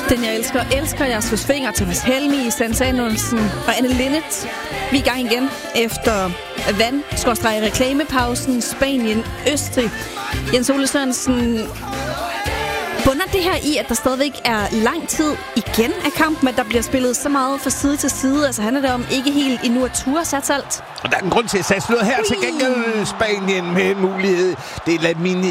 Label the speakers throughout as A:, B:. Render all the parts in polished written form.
A: Den jeg elsker Jasper Finger, Thomas Helmi, Stan Samuelsen og Anne Linnet. Vi er i gang igen efter reklamepausen Spanien-Østrig. Jens Ole Sørensen, bunder det her i, at der stadigvæk er lang tid igen af kampen, at der bliver spillet så meget fra side til side? Altså handler det om ikke helt endnu at ture sat alt?
B: Og der er en grund til at satse noget her. Til gengæld Spanien med en mulighed. Det er Lamine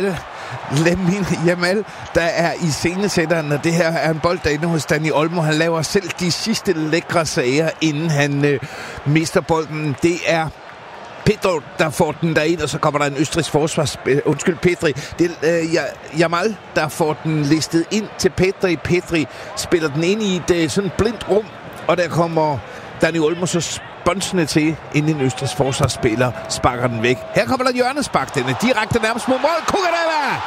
B: Yamal, der er i scenesætteren, og det her er en bold derinde hos Dani Olmo. Han laver selv de sidste lækre sager, inden han mister bolden. Det er Pedro, der får den derind, og så kommer der en østrigsk Pedri. Det er Yamal, der får den listet ind til Pedri. Pedri spiller den ind i et sådan blindt rum, og der kommer Dani Olmo så sponsende til, inden en østrigsk forsvarsspiller sparker den væk. Her kommer der en hjørnespark, den er direkte nærmest mod mål. Cucurella!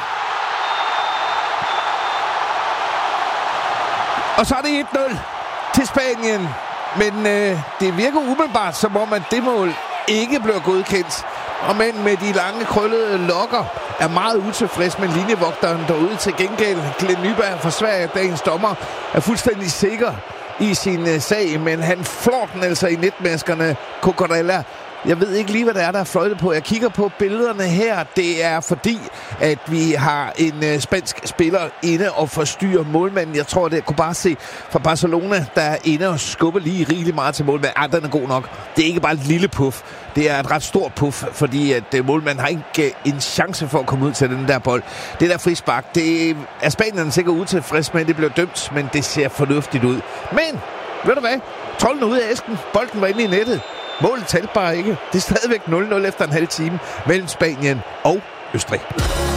B: Og så er det 1-0 til Spanien. Men det virker umiddelbart, som om at det mål ikke bliver godkendt. Og men med de lange, krøllede lokker er meget utilfreds med linjevogteren derude. Til gengæld Glenn Nyberg fra Sverige, dagens dommer, er fuldstændig sikker i sin sag, men han flår den altså i netmaskerne. Cucurella. Jeg ved ikke lige, hvad det er, der er fløjtet på. Jeg kigger på billederne her. Det er fordi, at vi har en spansk spiller inde og forstyrrer målmanden. Jeg tror, det er Kubasi fra Barcelona, der er inde og skubber lige rigeligt meget til målmanden. Den er god nok. Det er ikke bare et lille puff. Det er et ret stort puff, fordi at målmanden har ikke en chance for at komme ud til den der bold. Det der frispark, det er Spanien sikkert utilfreds med, det bliver dømt, men det ser fornuftigt ud. Men, ved du hvad? Trolden er ude af æsken. Bolden var inde i nettet. Målet talte bare ikke. Det er stadigvæk 0-0 efter en halv time mellem Spanien og Østrig.